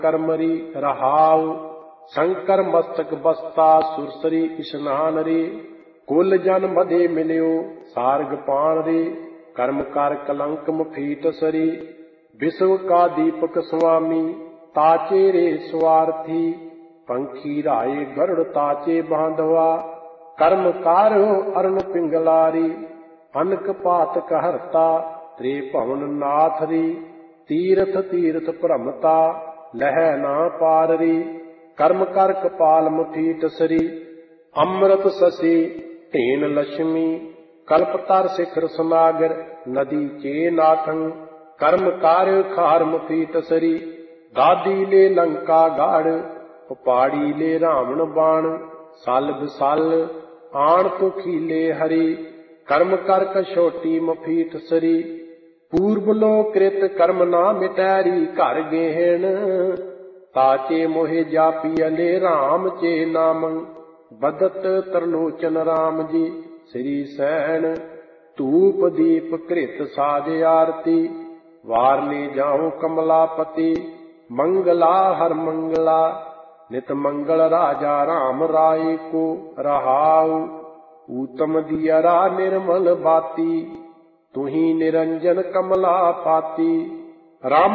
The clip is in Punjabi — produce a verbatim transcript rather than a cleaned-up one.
ਕਰਮਰੀ ਰਹਾਉ। ਸ਼ੰਕਰ ਮਸਤਕ ਬਸਤਾ ਸੁਰਸਰੀ ਇਸ਼ਨਾਨ ਰੇ। ਕੁਲ ਜਨ ਮਦੇ ਮਿਲਿਓ ਸਾਰਗ ਪਾਣ ਰੇ। ਕਰਮ ਕਰ ਕਲੰਕ ਮਫੀਟ ਸਰੀ। ਵਿਸ਼ਵ ਕਾ ਦੀਪਕ ਸੁਆਮੀ ਤਾਚੇ ਰੇ ਸਵਾਰਥੀ। ਪੰਖੀ ਰਾਏ ਗਰੁੜ ਤਾਚੇ ਬਾਂਧਵਾ। ਕਰਮ ਕਾਰ ਅਰਨ ਪਿੰਗਲਾਰੀ। ਅਨਕ ਪਾਤਕ ਹਰਤਾ ਤ੍ਰੇ ਭਵਨ ਨਾਥ ਰੀ। ਤੀਰਥ ਤੀਰਥ ਭ੍ਰਮਤਾ ਲਹਿ ਨਾ ਪਾਰ ਰੀ। ਕਰਮ ਕਰ ਕਪਾਲ ਮੁਠੀਟ ਸਰੀ। ਅੰਮ੍ਰਿਤ ਸਸੀ ਢੇਨ ਲక్ష్ਮੀ। ਕਲਪਤਰ ਸਿਖਰ ਸਮਾਗਰ ਨਦੀ ਚੇ ਨਾਥੰ। ਕਰਮ ਕਾਰ ਖਾਰ ਮੁਠੀਟ ਸਰੀ। ਦਾਦੀ ਲੈ ਲੰਕਾ ਗਾੜ ਉਪਾੜੀ ਲੈ ਰਾਵਣ ਬਾਣ। ਸਲ ਬਿਸਲ ਆਣ ਤੋ ਖੀਲੇ ਹਰੀ। ਕਰਮ ਕਰ ਕਛੋਟੀ ਮਫੀਟ ਸਰੀ। ਪੂਰਬ ਲੋ ਕ੍ਰਿਤ ਕਰਮ ਨਾ ਮਿਟੈਰੀ ਘਰ ਗੇਹਣ। ਤਾਚੇ ਮੋਹਿ ਜਾਪੀਅਲੇ ਰਾਮ ਚੇ ਨਾਮੰ। ਬਦਤ ਤਰਲੋਚਨ ਰਾਮ ਜੀ ਸ੍ਰੀ ਸੈਣ। ਧੂਪ ਦੀਪ ਘ੍ਰਿਤ ਸਾਜ ਆਰਤੀ। ਵਾਰਨੇ ਜਾਉ ਕਮਲਾਪਤੀ। ਮੰਗਲਾ ਹਰ ਮੰਗਲਾ ਨਿਤ ਮੰਗਲ ਰਾਜਾ ਰਾਮ ਰਾਏ ਕੋ ਰਹਾਉ। ਊਤਮ ਦੀਅਰਾ ਨਿਰਮਲ ਬਾਤੀ। ਤੁਹੀ ਨਿਰੰਜਨ ਕਮਲਾ ਪਾਤੀ। ਰਾਮ